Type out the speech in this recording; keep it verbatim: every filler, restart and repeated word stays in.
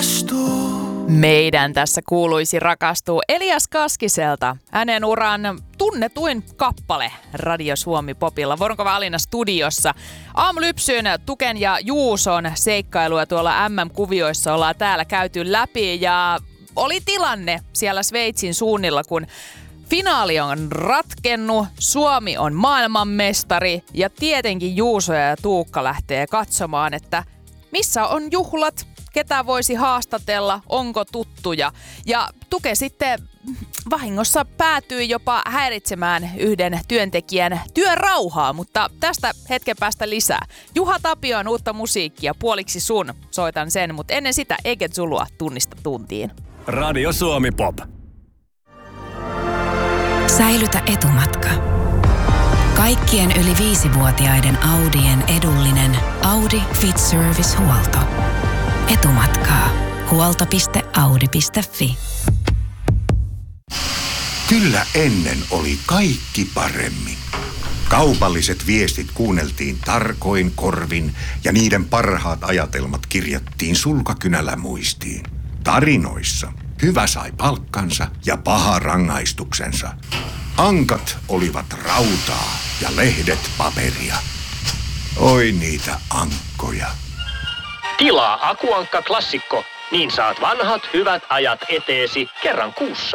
rakastuu. Meidän tässä kuuluisi rakastua Elias Kaskiselta. Hänen uran tunnetuin kappale Radio Suomi Popilla. Vornkova Alina studiossa. Aamulypsyn Tuken ja Juuson seikkailua tuolla M M-kuvioissa ollaan täällä käyty läpi. Ja oli tilanne siellä Sveitsin suunnilla, kun finaali on ratkennut, Suomi on maailmanmestari ja tietenkin Juuso ja Tuukka lähtee katsomaan, että missä on juhlat, ketä voisi haastatella, onko tuttuja. Ja Tuke sitten vahingossa päätyi jopa häiritsemään yhden työntekijän työrauhaa, mutta tästä hetken päästä lisää. Juha Tapio on uutta musiikkia, puoliksi sun, soitan sen, mutta ennen sitä Eget Zulua tunnista tuntiin. Radio Suomi Pop. Säilytä etumatka. Kaikkien yli viisivuotiaiden Audien edullinen Audi Fit Service-huolto. Etumatkaa. huolto piste audi piste fi. Kyllä ennen oli kaikki paremmin. Kaupalliset viestit kuunneltiin tarkoin korvin ja niiden parhaat ajatelmat kirjattiin sulkakynällä muistiin. Tarinoissa hyvä sai palkkansa ja paha rangaistuksensa. Ankat olivat rautaa ja lehdet paperia. Oi niitä ankkoja. Tilaa Akuankka Klassikko, niin saat vanhat hyvät ajat eteesi kerran kuussa.